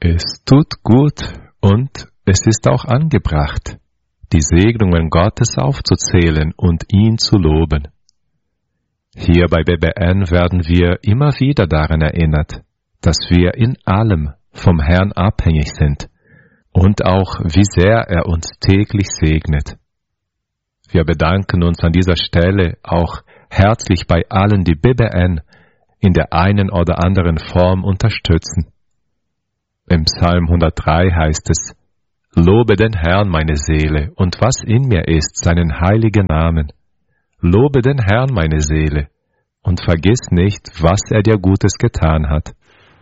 Es tut gut und es ist auch angebracht, die Segnungen Gottes aufzuzählen und ihn zu loben. Hier bei BBN werden wir immer wieder daran erinnert, dass wir in allem vom Herrn abhängig sind und auch wie sehr er uns täglich segnet. Wir bedanken uns an dieser Stelle auch herzlich bei allen, die BBN in der einen oder anderen Form unterstützen. Im Psalm 103 heißt es: Lobe den Herrn, meine Seele, und was in mir ist, seinen heiligen Namen. Lobe den Herrn, meine Seele, und vergiss nicht, was er dir Gutes getan hat.